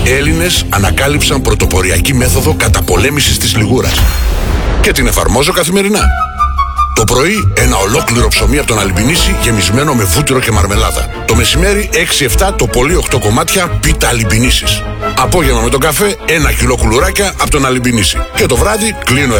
Έλληνες ανακάλυψαν πρωτοποριακή μέθοδο καταπολέμησης της λιγούρας. Και την εφαρμόζω καθημερινά. Το πρωί ένα ολόκληρο ψωμί από τον Αλιμπινίση γεμισμένο με βούτυρο και μαρμελάδα. Το μεσημέρι 6-7 το πολύ 8 κομμάτια πίτα Αλιμπινίσης. Απόγευμα με τον καφέ 1 κιλό κουλουράκια από τον Αλιμπινίση. Και το βράδυ κλείνω